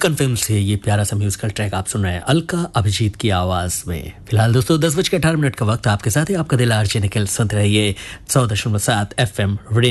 धड़कन फिल्म से ये प्यारा सा म्यूजिकल ट्रैक आप सुन रहे हैं अलका अभिजीत की आवाज में। फिलहाल दोस्तों 10:18 का वक्त आपके साथ है, आपका दिल आरजे निखिल सुनते रहिए 100.7 FM रेडियो